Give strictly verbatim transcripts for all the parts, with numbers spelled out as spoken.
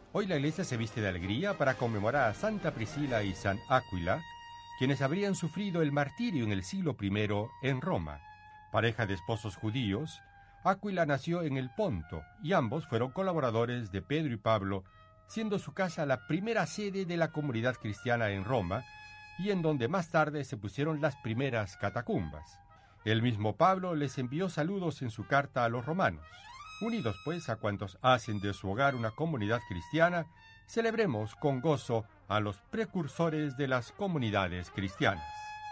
Hoy la iglesia se viste de alegría para conmemorar a Santa Priscila y San Áquila, quienes habrían sufrido el martirio en el siglo primero en Roma. Pareja de esposos judíos, Áquila nació en el Ponto y ambos fueron colaboradores de Pedro y Pablo, siendo su casa la primera sede de la comunidad cristiana en Roma y en donde más tarde se pusieron las primeras catacumbas. El mismo Pablo les envió saludos en su carta a los romanos. Unidos pues a cuantos hacen de su hogar una comunidad cristiana, celebremos con gozo a los precursores de las comunidades cristianas.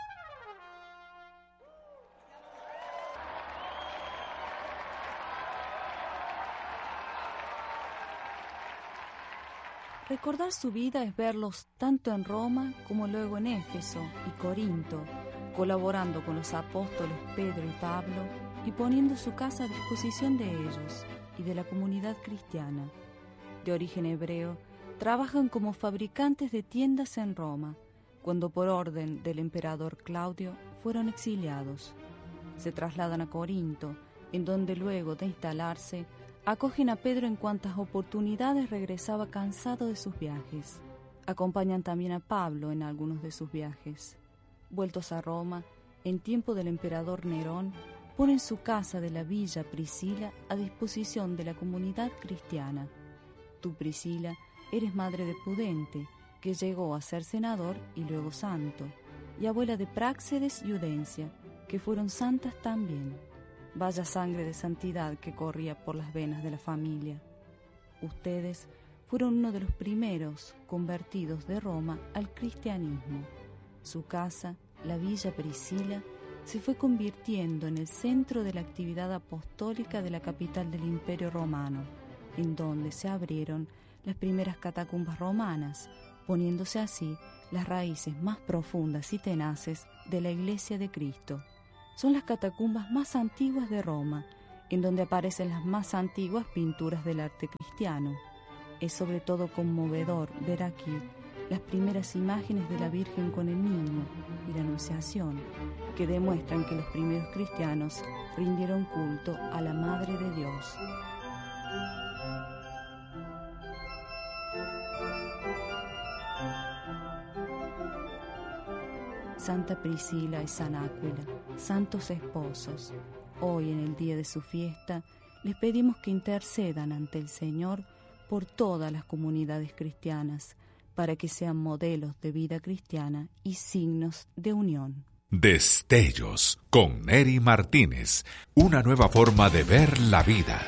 Recordar su vida es verlos tanto en Roma como luego en Éfeso y Corinto, colaborando con los apóstoles Pedro y Pablo y poniendo su casa a disposición de ellos y de la comunidad cristiana. De origen hebreo, trabajan como fabricantes de tiendas en Roma, cuando por orden del emperador Claudio fueron exiliados. Se trasladan a Corinto, en donde luego de instalarse, acogen a Pedro en cuantas oportunidades regresaba cansado de sus viajes. Acompañan también a Pablo en algunos de sus viajes. Vueltos a Roma, en tiempo del emperador Nerón, ponen su casa de la Villa Priscila a disposición de la comunidad cristiana. Tú, Priscila, eres madre de Pudente, que llegó a ser senador y luego santo, y abuela de Práxedes y Udencia, que fueron santas también. Vaya sangre de santidad que corría por las venas de la familia. Ustedes fueron uno de los primeros convertidos de Roma al cristianismo. Su casa, la Villa Priscila, se fue convirtiendo en el centro de la actividad apostólica de la capital del Imperio Romano, en donde se abrieron las primeras catacumbas romanas, poniéndose así las raíces más profundas y tenaces de la Iglesia de Cristo. Son las catacumbas más antiguas de Roma, en donde aparecen las más antiguas pinturas del arte cristiano. Es sobre todo conmovedor ver aquí las primeras imágenes de la Virgen con el Niño y la Anunciación, que demuestran que los primeros cristianos rindieron culto a la Madre de Dios. Santa Priscila y San Áquila, santos esposos, hoy en el día de su fiesta, les pedimos que intercedan ante el Señor por todas las comunidades cristianas, para que sean modelos de vida cristiana y signos de unión. Destellos con Neri Martínez, una nueva forma de ver la vida.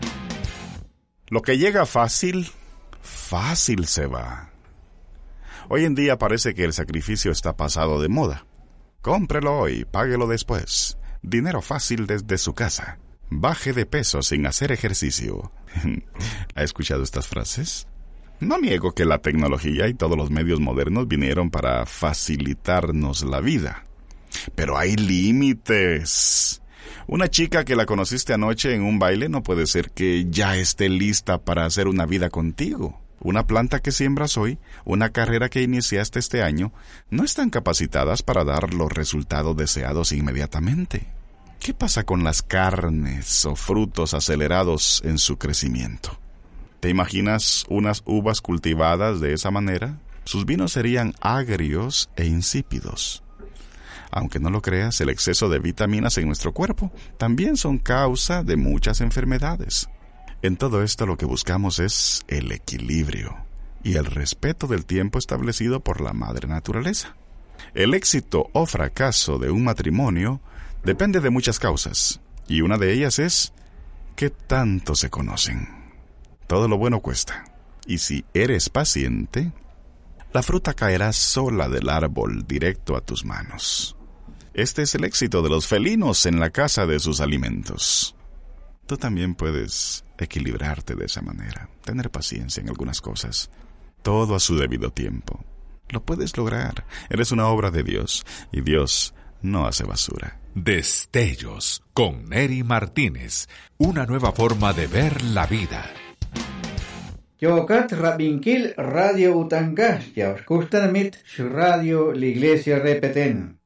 Lo que llega fácil, fácil se va. Hoy en día parece que el sacrificio está pasado de moda. Cómprelo hoy, páguelo después. Dinero fácil desde su casa. Baje de peso sin hacer ejercicio. ¿Ha escuchado estas frases? No niego que la tecnología y todos los medios modernos vinieron para facilitarnos la vida. Pero hay límites. Una chica que la conociste anoche en un baile no puede ser que ya esté lista para hacer una vida contigo. Una planta que siembras hoy, una carrera que iniciaste este año, no están capacitadas para dar los resultados deseados inmediatamente. ¿Qué pasa con las carnes o frutos acelerados en su crecimiento? ¿Te imaginas unas uvas cultivadas de esa manera? Sus vinos serían agrios e insípidos. Aunque no lo creas, el exceso de vitaminas en nuestro cuerpo también son causa de muchas enfermedades. En todo esto lo que buscamos es el equilibrio y el respeto del tiempo establecido por la madre naturaleza. El éxito o fracaso de un matrimonio depende de muchas causas, y una de ellas es ¿qué tanto se conocen? Todo lo bueno cuesta, y si eres paciente, la fruta caerá sola del árbol directo a tus manos. Este es el éxito de los felinos en la caza de sus alimentos. Tú también puedes equilibrarte de esa manera, tener paciencia en algunas cosas, todo a su debido tiempo. Lo puedes lograr, eres una obra de Dios, y Dios no hace basura. Destellos con Neri Martínez, una nueva forma de ver la vida. Yokat Rabinkil Radio Utangas, ya os gustan mit su radio la iglesia repeten.